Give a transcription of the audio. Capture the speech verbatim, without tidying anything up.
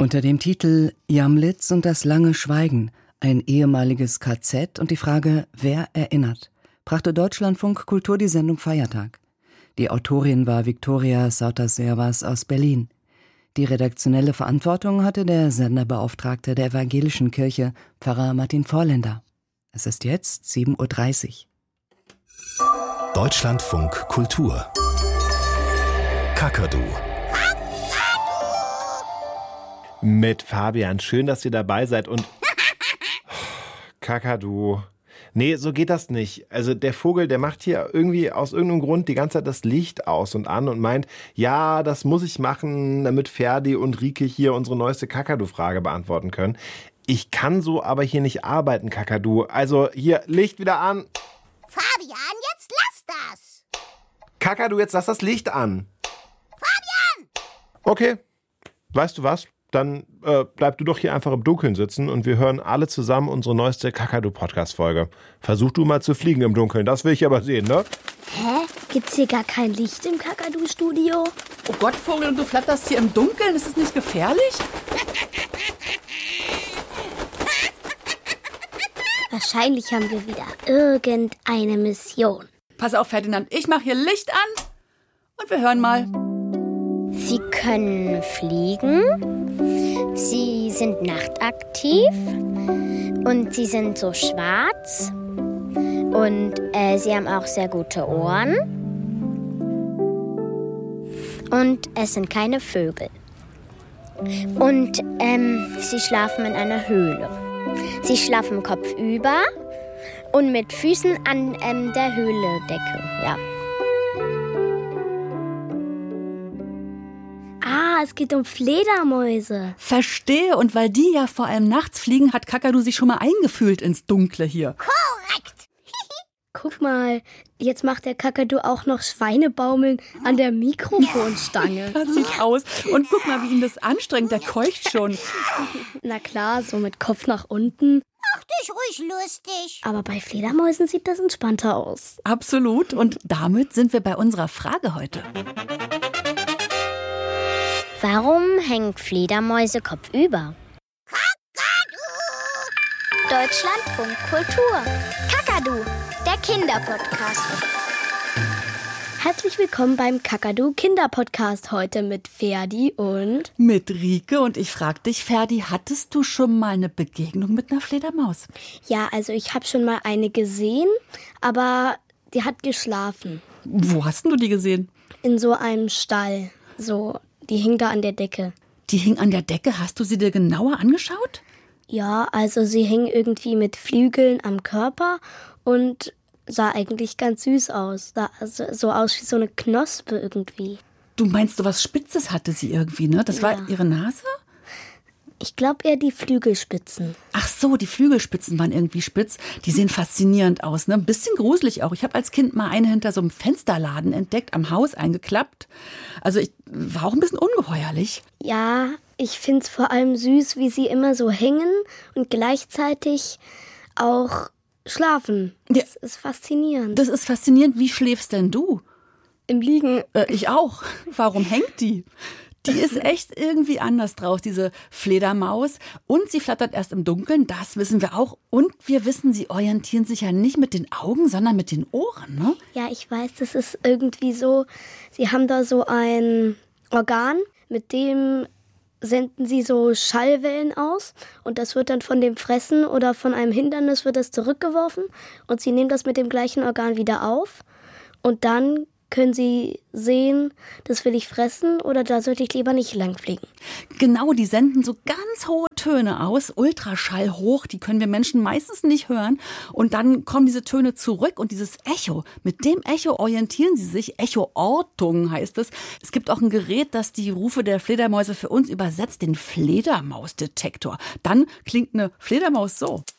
Unter dem Titel Jamlitz und das lange Schweigen, ein ehemaliges K Z und die Frage, wer erinnert, brachte Deutschlandfunk Kultur die Sendung Feiertag. Die Autorin war Viktoria Sauter-Servas aus Berlin. Die redaktionelle Verantwortung hatte der Senderbeauftragte der Evangelischen Kirche, Pfarrer Martin Vorländer. Es ist jetzt sieben Uhr dreißig. Deutschlandfunk Kultur. Kakadu. Mit Fabian. Schön, dass ihr dabei seid und... Kakadu. Nee, so geht das nicht. Also der Vogel, der macht hier irgendwie aus irgendeinem Grund die ganze Zeit das Licht aus und an und meint, ja, das muss ich machen, damit Ferdi und Rike hier unsere neueste Kakadu-Frage beantworten können. Ich kann so aber hier nicht arbeiten, Kakadu. Also hier, Licht wieder an. Fabian, jetzt lass das. Kakadu, jetzt lass das Licht an. Fabian! Okay, weißt du was? Dann äh, bleib du doch hier einfach im Dunkeln sitzen und wir hören alle zusammen unsere neueste Kakadu-Podcast-Folge. Versuch du mal zu fliegen im Dunkeln, das will ich aber sehen, ne? Hä? Gibt's hier gar kein Licht im Kakadu-Studio? Oh Gott, Vogel, und du flatterst hier im Dunkeln? Ist das nicht gefährlich? Wahrscheinlich haben wir wieder irgendeine Mission. Pass auf, Ferdinand, ich mach hier Licht an und wir hören mal. Sie können fliegen, sie sind nachtaktiv und sie sind so schwarz und äh, sie haben auch sehr gute Ohren und es sind keine Vögel. Und ähm, sie schlafen in einer Höhle. Sie schlafen kopfüber und mit Füßen an ähm, der Höhledecke, ja. Es geht um Fledermäuse. Verstehe. Und weil die ja vor allem nachts fliegen, hat Kakadu sich schon mal eingefühlt ins Dunkle hier. Korrekt. Guck mal, jetzt macht der Kakadu auch noch Schweinebaumeln an der Mikrofonstange. Das sieht aus. Und guck mal, wie ihn das anstrengt. Der keucht schon. Na klar, so mit Kopf nach unten. Mach dich ruhig lustig. Aber bei Fledermäusen sieht das entspannter aus. Absolut. Und damit sind wir bei unserer Frage heute. Warum hängen Fledermäuse kopfüber? Kakadu! Deutschlandfunk Kultur. Kakadu, der Kinderpodcast. Herzlich willkommen beim Kakadu Kinderpodcast. Heute mit Ferdi und... Mit Rike. Und ich frag dich, Ferdi, hattest du schon mal eine Begegnung mit einer Fledermaus? Ja, also ich habe schon mal eine gesehen, aber die hat geschlafen. Wo hast du die gesehen? In so einem Stall, so... Die hing da an der Decke. Die hing an der Decke? Hast du sie dir genauer angeschaut? Ja, also sie hing irgendwie mit Flügeln am Körper und sah eigentlich ganz süß aus. Sah so aus wie so eine Knospe irgendwie. Du meinst, so was Spitzes hatte sie irgendwie, ne? Das Ja. war ihre Nase? Ich glaube eher die Flügelspitzen. Ach so, die Flügelspitzen waren irgendwie spitz. Die sehen faszinierend aus, ne? Ein bisschen gruselig auch. Ich habe als Kind mal eine hinter so einem Fensterladen entdeckt, am Haus eingeklappt. Also ich war auch ein bisschen ungeheuerlich. Ja, ich finde es vor allem süß, wie sie immer so hängen und gleichzeitig auch schlafen. Das ja. ist faszinierend. Das ist faszinierend. Wie schläfst denn du? Im Liegen. Äh, ich auch. Warum hängt die? Die ist echt irgendwie anders drauf, diese Fledermaus. Und sie flattert erst im Dunkeln, das wissen wir auch. Und wir wissen, sie orientieren sich ja nicht mit den Augen, sondern mit den Ohren, ne? Ja, ich weiß, das ist irgendwie so, sie haben da so ein Organ, mit dem senden sie so Schallwellen aus. Und das wird dann von dem Fressen oder von einem Hindernis wird das zurückgeworfen. Und sie nehmen das mit dem gleichen Organ wieder auf. Und dann können sie sehen, das will ich fressen oder da sollte ich lieber nicht lang fliegen. Genau, die senden so ganz hohe Töne aus, Ultraschall hoch, die können wir Menschen meistens nicht hören. Und dann kommen diese Töne zurück und dieses Echo, mit dem Echo orientieren sie sich. Echoortung heißt es. Es gibt auch ein Gerät, das die Rufe der Fledermäuse für uns übersetzt, den Fledermausdetektor. Dann klingt eine Fledermaus so.